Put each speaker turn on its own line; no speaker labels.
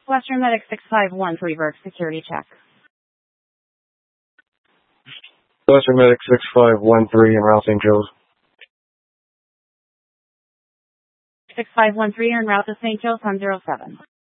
Western Medic 6513 Burke security check.
Western Medic 6513 en route St. Joe's.
6513 en route to St. Joe's on 07.